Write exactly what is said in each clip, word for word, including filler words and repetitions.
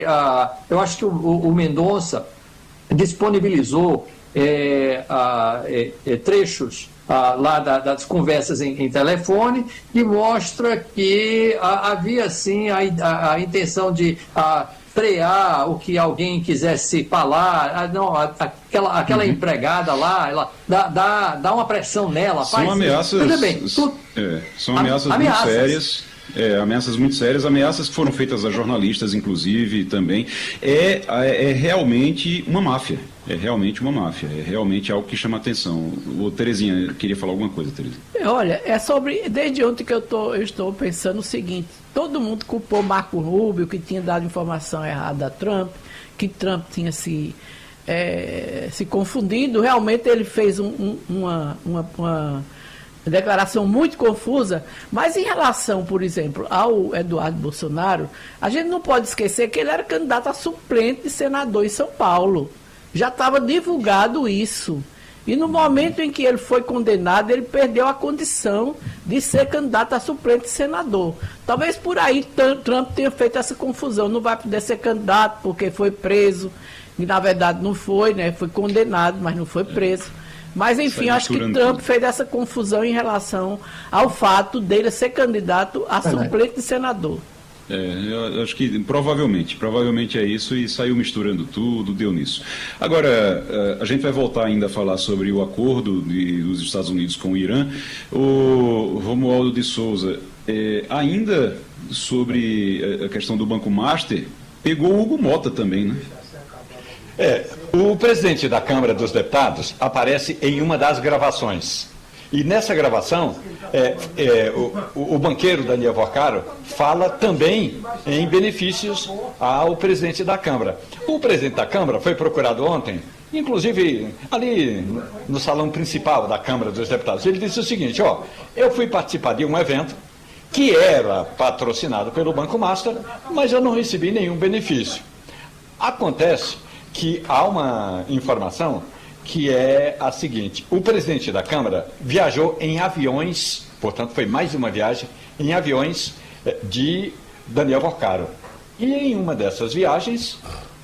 ah, eu acho que o, o, o Mendonça disponibilizou é, ah, é, é, trechos ah, lá da, das conversas em, em telefone, que mostra que ah, havia sim a, a, a intenção de ah, frear o que alguém quisesse falar. Ah, não, a, aquela, aquela uhum. empregada lá, ela dá, dá, dá uma pressão nela. São faz ameaças, isso. Bem, tu, é, são ameaças, ameaças muito sérias. É, ameaças muito sérias, ameaças que foram feitas a jornalistas, inclusive, também. É, é, é realmente uma máfia. É realmente uma máfia. É realmente algo que chama atenção. Ô, Terezinha, queria falar alguma coisa, Terezinha? Olha, é sobre... Desde ontem que eu, tô, eu estou pensando o seguinte. Todo mundo culpou Marco Rubio, que tinha dado informação errada a Trump, que Trump tinha se, é, se confundido. Realmente ele fez um, um, uma... uma, uma declaração muito confusa, mas em relação, por exemplo, ao Eduardo Bolsonaro, a gente não pode esquecer que ele era candidato a suplente de senador em São Paulo. Já estava divulgado isso. E no momento em que ele foi condenado, ele perdeu a condição de ser candidato a suplente de senador. Talvez por aí Trump tenha feito essa confusão. Não vai poder ser candidato porque foi preso. E na verdade não foi, né? Foi condenado, mas não foi preso. Mas, enfim, acho que Trump tudo. fez essa confusão em relação ao fato dele ser candidato a suplente de senador. É, eu acho que provavelmente, provavelmente é isso, e saiu misturando tudo, deu nisso. Agora, a gente vai voltar ainda a falar sobre o acordo de, dos Estados Unidos com o Irã. O Romualdo de Souza, é, ainda sobre a questão do Banco Master, pegou o Hugo Mota também, né? É, o presidente da Câmara dos Deputados aparece em uma das gravações. E nessa gravação, é, é, o, o banqueiro Daniel Vorcaro fala também em benefícios ao presidente da Câmara. O presidente da Câmara foi procurado ontem, inclusive ali no salão principal da Câmara dos Deputados. Ele disse o seguinte: ó, eu fui participar de um evento que era patrocinado pelo Banco Master, mas eu não recebi nenhum benefício. Acontece que há uma informação que é a seguinte: o presidente da Câmara viajou em aviões, portanto foi mais uma viagem, em aviões de Daniel Vorcaro. E em uma dessas viagens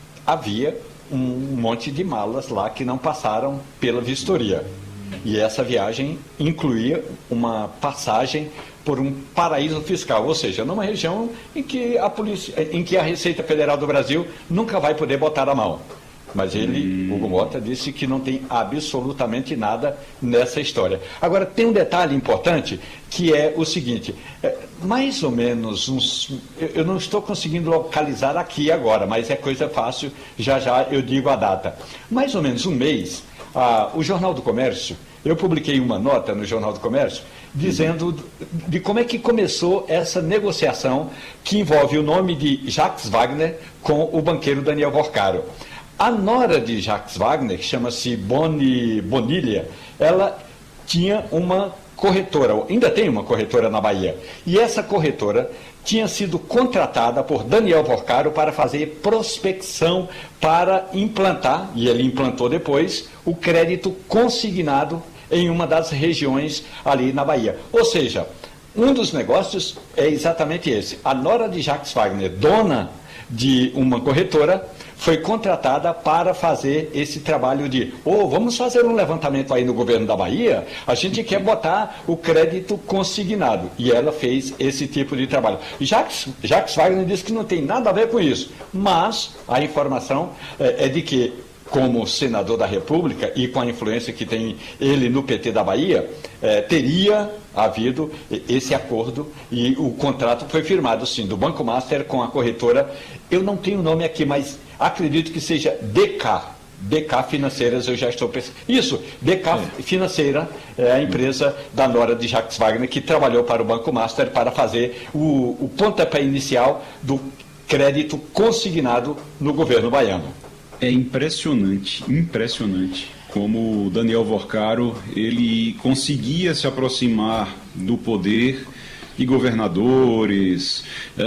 havia um monte de malas lá que não passaram pela vistoria. E essa viagem incluía uma passagem por um paraíso fiscal, ou seja, numa região em que a polícia, em que a Receita Federal do Brasil nunca vai poder botar a mão. Mas ele, Hugo Mota, disse que não tem absolutamente nada nessa história. Agora, tem um detalhe importante, que é o seguinte: é, mais ou menos uns... Eu, eu não estou conseguindo localizar aqui agora, mas é coisa fácil, já já eu digo a data. Mais ou menos um mês, ah, o Jornal do Comércio, eu publiquei uma nota no Jornal do Comércio, dizendo de como é que começou essa negociação que envolve o nome de Jacques Wagner com o banqueiro Daniel Vorcaro. A nora de Jacques Wagner, que chama-se Boni, Bonilha, ela tinha uma corretora, ainda tem uma corretora na Bahia, e essa corretora tinha sido contratada por Daniel Vorcaro para fazer prospecção para implantar, e ele implantou depois, o crédito consignado em uma das regiões ali na Bahia. Ou seja, um dos negócios é exatamente esse. A nora de Jacques Wagner, dona de uma corretora, foi contratada para fazer esse trabalho de, oh, vamos fazer um levantamento aí no governo da Bahia, a gente quer botar o crédito consignado. E ela fez esse tipo de trabalho. Jacques, Jacques Wagner disse que não tem nada a ver com isso, mas a informação é, é de que, como senador da República e com a influência que tem ele no P T da Bahia, eh, teria havido esse acordo e o contrato foi firmado, sim, do Banco Master com a corretora. Eu não tenho o nome aqui, mas acredito que seja D K. D K Financeiras, eu já estou pensando. Isso, D K é. Financeira é a empresa da nora de Jacques Wagner, que trabalhou para o Banco Master para fazer o, o pontapé inicial do crédito consignado no governo baiano. É impressionante, impressionante como o Daniel Vorcaro, ele conseguia se aproximar do poder de governadores,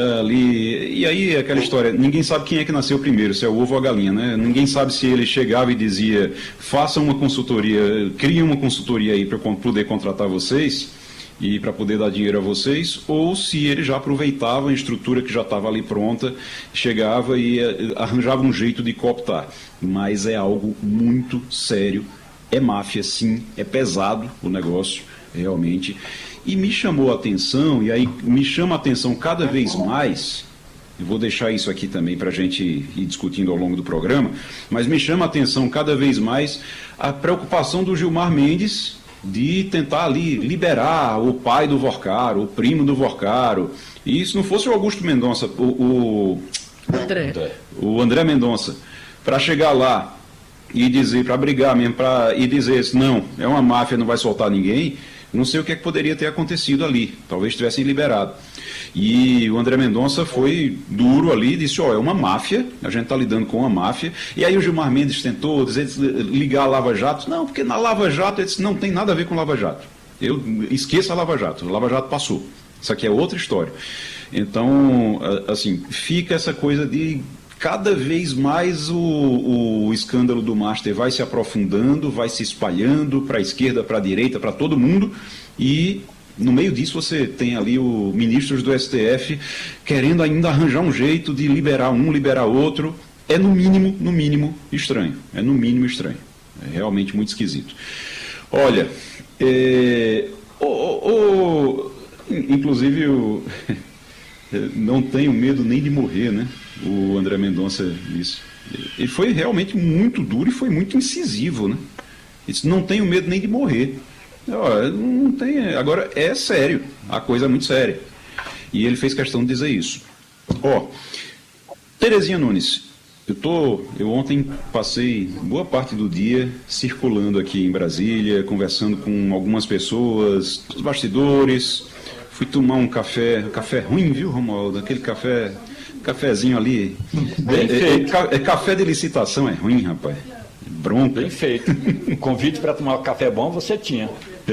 ali, e aí aquela história, ninguém sabe quem é que nasceu primeiro, se é o ovo ou a galinha, né? Ninguém sabe se ele chegava e dizia, faça uma consultoria, crie uma consultoria aí para poder contratar vocês, e para poder dar dinheiro a vocês, ou se ele já aproveitava a estrutura que já estava ali pronta, chegava e eh, arranjava um jeito de cooptar. Mas é algo muito sério, é máfia sim, é pesado o negócio, realmente. E me chamou a atenção, e aí me chama a atenção cada vez mais, eu vou deixar isso aqui também para a gente ir discutindo ao longo do programa, mas me chama a atenção cada vez mais a preocupação do Gilmar Mendes de tentar ali liberar o pai do Vorcaro, o primo do Vorcaro. E se não fosse o Augusto Mendonça, o, o André, o André Mendonça, para chegar lá e dizer, para brigar mesmo, pra, e dizer, não, é uma máfia, não vai soltar ninguém, não sei o que, é que poderia ter acontecido ali. Talvez tivessem liberado. E o André Mendonça foi duro ali, disse, ó, oh, é uma máfia, a gente está lidando com uma máfia. E aí o Gilmar Mendes tentou dizer, ligar a Lava Jato. Não, porque na Lava Jato, ele disse, não tem nada a ver com Lava Jato. Eu esqueça a Lava Jato, a Lava Jato passou. Isso aqui é outra história. Então, assim, fica essa coisa de cada vez mais o, o escândalo do Master vai se aprofundando, vai se espalhando para a esquerda, para a direita, para todo mundo, e no meio disso você tem ali os ministros do S T F querendo ainda arranjar um jeito de liberar um, liberar outro. É no mínimo, no mínimo estranho. É no mínimo estranho. É realmente muito esquisito. Olha, é, o, o, o, inclusive eu não tenho medo nem de morrer, né? O André Mendonça disse. Ele foi realmente muito duro e foi muito incisivo, né? Ele disse, não tenho medo nem de morrer. Não tem, agora é sério, a coisa é muito séria. E ele fez questão de dizer isso. Ó, Terezinha Nunes, eu, tô, eu ontem passei boa parte do dia circulando aqui em Brasília, conversando com algumas pessoas, os bastidores, fui tomar um café, café ruim, viu, Romualdo? Aquele café, cafezinho ali. Bem é, feito. É, é, é café de licitação, é ruim, rapaz. Bronca. Bem feito. Um convite para tomar um café bom você tinha.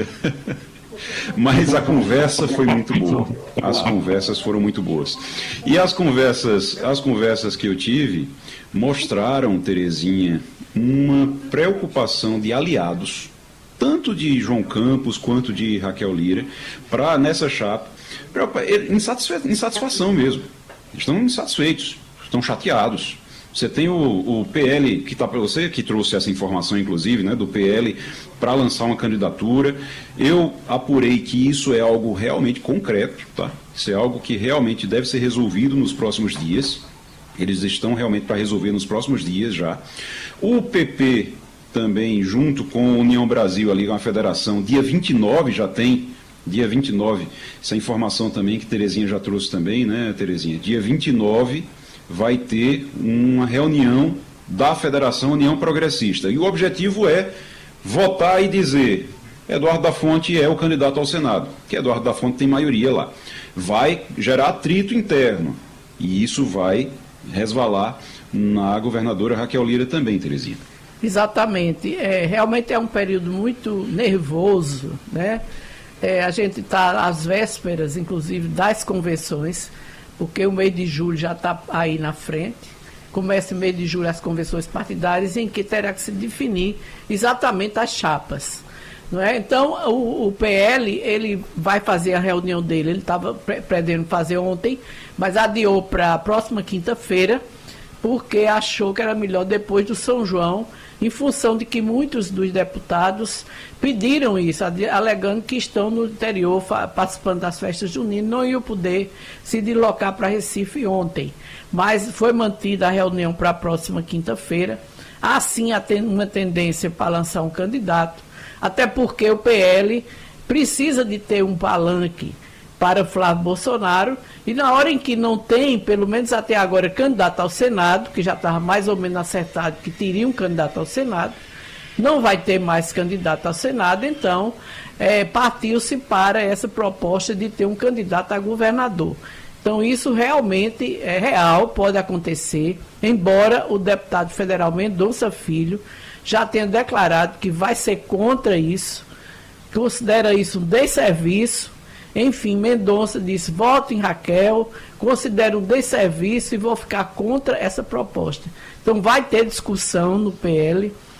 Mas a conversa foi muito boa. As conversas foram muito boas. E as conversas, as conversas que eu tive mostraram, Terezinha, uma preocupação de aliados, tanto de João Campos quanto de Raquel Lira, para nessa chapa, insatisfa- insatisfação mesmo. Estão insatisfeitos, estão chateados. Você tem o, o P L, que está para você, que trouxe essa informação, inclusive, né, do P L, para lançar uma candidatura. Eu apurei que isso é algo realmente concreto, tá? Isso é algo que realmente deve ser resolvido nos próximos dias. Eles estão realmente para resolver nos próximos dias já. O P P também, junto com a União Brasil, ali, uma federação, dia vinte e nove já tem, dia vinte e nove, essa informação também que Terezinha já trouxe também, né, Terezinha? Dia vinte e nove vai ter uma reunião da Federação União Progressista. E o objetivo é votar e dizer, Eduardo da Fonte é o candidato ao Senado, que Eduardo da Fonte tem maioria lá. Vai gerar atrito interno, e isso vai resvalar na governadora Raquel Lira também, Terezinha. Exatamente. É, realmente é um período muito nervoso, né? É, a gente está às vésperas, inclusive, das convenções, porque o mês de julho já está aí na frente. Começa o mês de julho as convenções partidárias, em que terá que se definir exatamente as chapas. Não é? Então, o, o P L, ele vai fazer a reunião dele, ele estava pre- pretendendo fazer ontem, mas adiou para a próxima quinta-feira, porque achou que era melhor depois do São João, em função de que muitos dos deputados pediram isso, alegando que estão no interior participando das festas juninas, não iam poder se deslocar para Recife ontem. Mas foi mantida a reunião para a próxima quinta-feira. Há sim uma tendência para lançar um candidato, até porque o P L precisa de ter um palanque para Flávio Bolsonaro, e na hora em que não tem, pelo menos até agora, candidato ao Senado, que já estava mais ou menos acertado que teria um candidato ao Senado, não vai ter mais candidato ao Senado, então é, partiu-se para essa proposta de ter um candidato a governador. Então isso realmente é real, pode acontecer, embora o deputado federal Mendonça Filho já tenha declarado que vai ser contra isso, considera isso um desserviço. Enfim, Mendonça disse, voto em Raquel, considero um desserviço e vou ficar contra essa proposta. Então vai ter discussão no P L.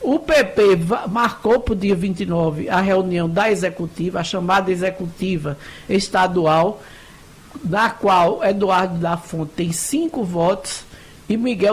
O P P marcou para o dia vinte e nove a reunião da executiva, a chamada executiva estadual, na qual Eduardo da Fonte tem cinco votos e Miguel